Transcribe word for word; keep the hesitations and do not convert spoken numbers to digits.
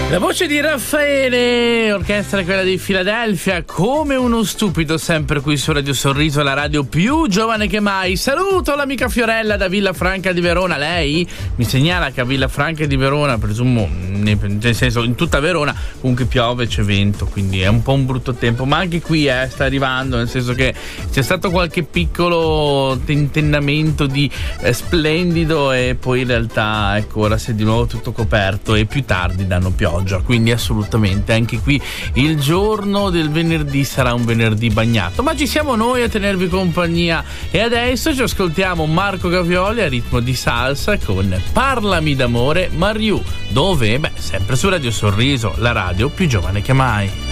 La voce di Raffaele, orchestra quella di Philadelphia, come uno stupido, sempre qui su Radio Sorriso, la radio più giovane che mai. Saluto l'amica Fiorella da Villafranca di Verona. Lei mi segnala che a Villafranca di Verona, presumo, nel senso in tutta Verona, comunque piove, c'è vento, quindi è un po' un brutto tempo, ma anche qui eh, sta arrivando, nel senso che c'è stato qualche piccolo tentennamento di eh, splendido e poi in realtà ecco ora si è di nuovo tutto coperto e più tardi danno pioggia. Quindi assolutamente anche qui il giorno del venerdì sarà un venerdì bagnato, ma ci siamo noi a tenervi compagnia e adesso ci ascoltiamo Marco Gavioli a ritmo di salsa con Parlami d'amore Mariù, dove? Beh, sempre su Radio Sorriso, la radio più giovane che mai.